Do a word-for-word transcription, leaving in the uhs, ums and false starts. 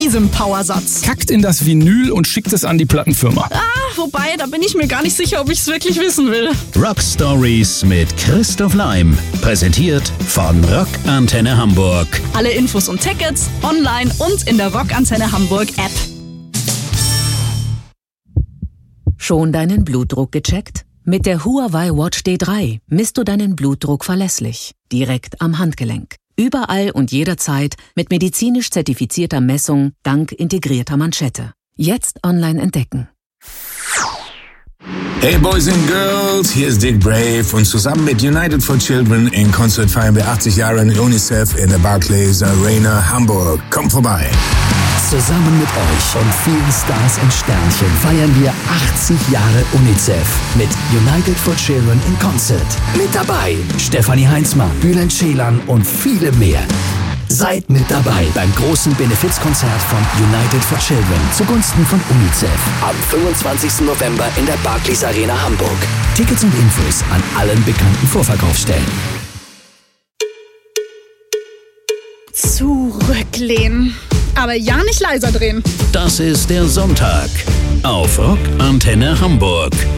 diesem Powersatz. Kackt in das Vinyl und schickt es an die Plattenfirma. Ah, wobei, da bin ich mir gar nicht sicher, ob ich es wirklich wissen will. Rock Stories mit Christoph Leim. Präsentiert von Rock Antenne Hamburg. Alle Infos und Tickets online und in der Rock Antenne Hamburg App. Schon deinen Blutdruck gecheckt? Mit der Huawei Watch D drei misst du deinen Blutdruck verlässlich, direkt am Handgelenk. Überall und jederzeit mit medizinisch zertifizierter Messung dank integrierter Manschette. Jetzt online entdecken. Hey Boys and Girls, hier ist Dick Brave und zusammen mit United for Children in Konzert feiern wir achtzig Jahre UNICEF in der Barclays Arena Hamburg. Kommt vorbei! Zusammen mit euch und vielen Stars und Sternchen feiern wir achtzig Jahre UNICEF mit United for Children in Konzert. Mit dabei Stefanie Heinzmann, Bülent Ceylan und viele mehr. Seid mit dabei beim großen Benefizkonzert von United for Children zugunsten von UNICEF am fünfundzwanzigsten November in der Barclays Arena Hamburg. Tickets und Infos an allen bekannten Vorverkaufsstellen. Zurücklehnen. Aber ja nicht leiser drehen. Das ist der Sonntag auf Rock Antenne Hamburg.